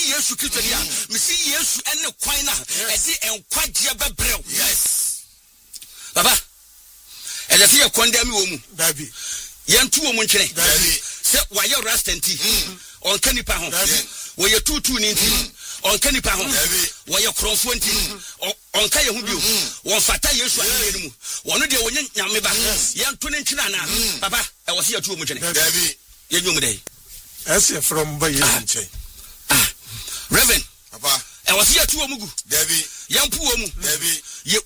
Yesu Kristo dia me see Yesu ene kwan na e di enkwagye bebrel Yes baba e dey fear condemn wo mu Dabi yentu wo mu ntwene Dabi se waye rastanti on kanipa ho wo ye tutu ni nti on kanipa ho wo ye kronfo nti on ka ye hu bio won fata Yesu ahene mu wono de wonye nyame ba yentu ne ntwene na baba e wo se yetu wo mu ntwene Dabi ye nyum dey Ese from ba Yesu nche Reverend papa e wo se yetu wo mu gu Dabi yampu wo mu Dabi ye